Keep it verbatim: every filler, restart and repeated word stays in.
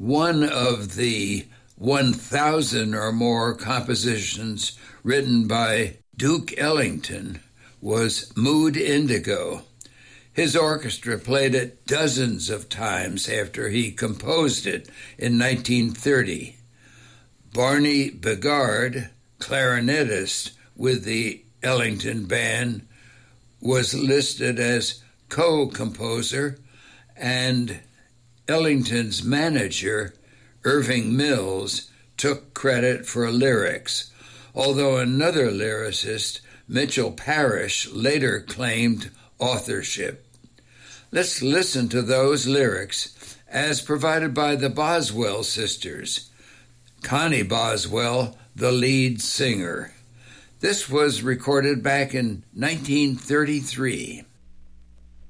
one of the one thousand or more compositions written by Duke Ellington was Mood Indigo. His orchestra played it dozens of times after he composed it in nineteen thirty. Barney Bigard, clarinetist with the Ellington Band, was listed as co-composer, and Ellington's manager, Irving Mills, took credit for lyrics, although another lyricist, Mitchell Parish, later claimed authorship. Let's listen to those lyrics as provided by the Boswell sisters. Connie Boswell, the lead singer. This was recorded back in nineteen thirty-three.